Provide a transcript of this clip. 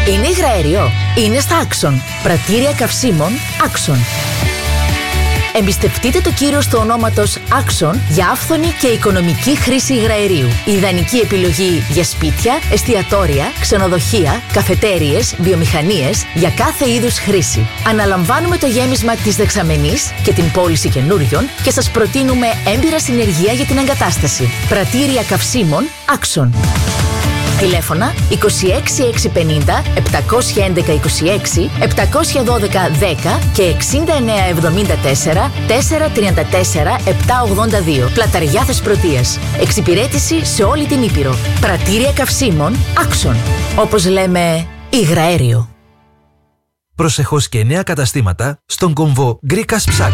Είναι υγραέριο. Είναι στα Action. Πρατήρια καυσίμων Action. Εμπιστευτείτε το κύρος του ονόματος Action για άφθονη και οικονομική χρήση υγραερίου. Η ιδανική επιλογή για σπίτια, εστιατόρια, ξενοδοχεία, καφετέριες, βιομηχανίες για κάθε είδους χρήση. Αναλαμβάνουμε το γέμισμα της δεξαμενής και την πώληση καινούριων και σας προτείνουμε έμπειρα συνεργεία για την εγκατάσταση. Πρατήρια καυσίμων Action. Τηλέφωνα 26650 711 26, 712 10 και 6974 434 782. Πλαταριά Θεσπρωτείας. Εξυπηρέτηση σε όλη την Ήπειρο. Πρατήρια καυσίμων Action. Όπως λέμε, υγραέριο. Προσεχώς και νέα καταστήματα στον κομβό Γκρίκας Ψάκ.